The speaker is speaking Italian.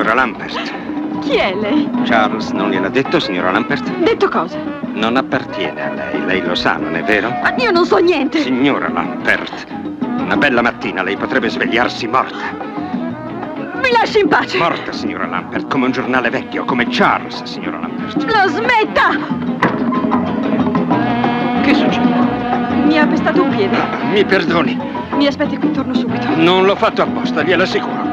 signora Lampert. Chi è lei? Charles non gliel'ha detto, signora Lampert? Detto cosa? Non appartiene a lei, lei lo sa, non è vero? Ma io non so niente. Signora Lampert, una bella mattina lei potrebbe svegliarsi morta. Mi lasci in pace. Morta, signora Lampert, come un giornale vecchio, come Charles, signora Lampert. La smetta! Che succede? Mi ha pestato un piede. Mi perdoni, Mi aspetti qui, torno subito. non l'ho fatto apposta, glielo assicuro.